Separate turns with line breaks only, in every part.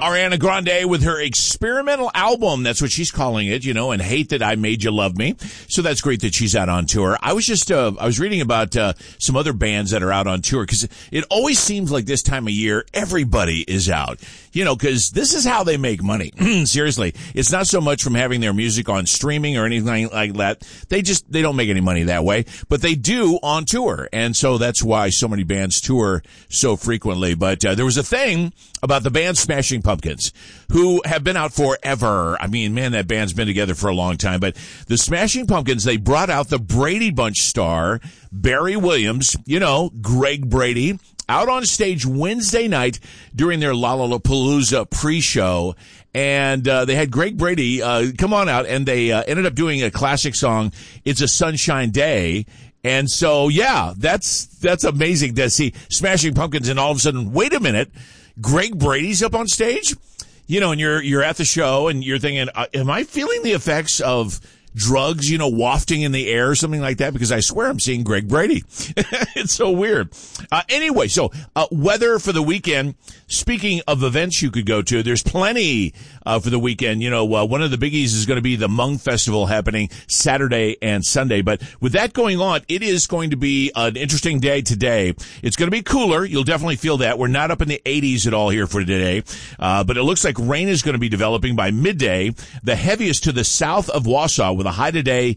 Ariana Grande with her experimental album. That's what she's calling it, and Hate That I Made You Love Me. So that's great that she's out on tour. I was reading about some other bands that are out on tour, because it always seems like this time of year, everybody is out, because this is how they make money. Seriously. It's not so much from having their music on streaming or anything like that. They don't make any money that way, but they do on tour. And so that's why so many bands tour so frequently. But there was a thing about the band Smashing Pumpkins, who have been out forever. I mean, man, that band's been together for a long time. But the Smashing Pumpkins, they brought out the Brady Bunch star, Barry Williams, Greg Brady, out on stage Wednesday night during their Lollapalooza pre-show. And they had Greg Brady come on out, and they ended up doing a classic song, It's a Sunshine Day. And so, yeah, that's amazing to see Smashing Pumpkins, and all of a sudden, wait a minute, Greg Brady's up on stage? And you're at the show, and you're thinking, am I feeling the effects of drugs, wafting in the air or something like that? Because I swear I'm seeing Greg Brady. It's so weird. Anyway, so weather for the weekend. Speaking of events you could go to, there's plenty for the weekend. One of the biggies is going to be the Hmong Festival happening Saturday and Sunday. But with that going on, it is going to be an interesting day today. It's going to be cooler. You'll definitely feel that. We're not up in the 80s at all here for today. But it looks like rain is going to be developing by midday. The heaviest to the south of Wausau, with a high today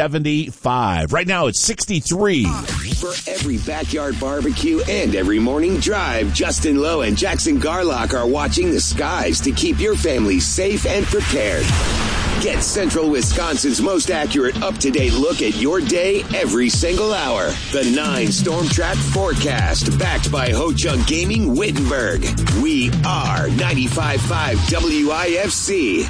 75. Right now it's 63.
For every backyard barbecue and every morning drive, Justin Lowe and Jackson Garlock are watching the skies to keep your family safe and prepared. Get Central Wisconsin's most accurate, up-to-date look at your day every single hour. The 9 Storm Track Forecast, backed by Ho Chunk Gaming Wittenberg. We are 95.5 WIFC.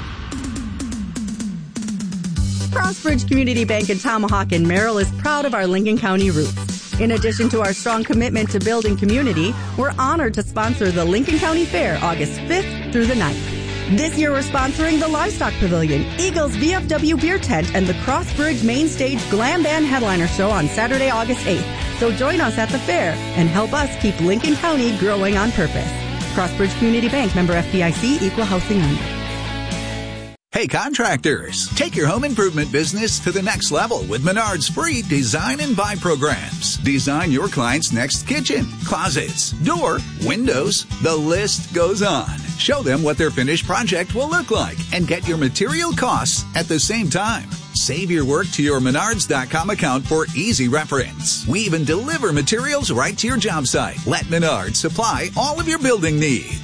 Crossbridge Community Bank in Tomahawk and Merrill is proud of our Lincoln County roots. In addition to our strong commitment to building community, we're honored to sponsor the Lincoln County Fair August 5th through the 9th. This year we're sponsoring the Livestock Pavilion, Eagles VFW Beer Tent, and the Crossbridge Main Stage Glam Band Headliner Show on Saturday, August 8th. So join us at the fair and help us keep Lincoln County growing on purpose. Crossbridge Community Bank, member FDIC, equal housing lender.
Hey contractors, take your home improvement business to the next level with Menard's free Design and Buy programs. Design your client's next kitchen, closets, door, windows. The list goes on. Show them what their finished project will look like and get your material costs at the same time. Save your work to your Menards.com account for easy reference. We even deliver materials right to your job site. Let Menards supply all of your building needs.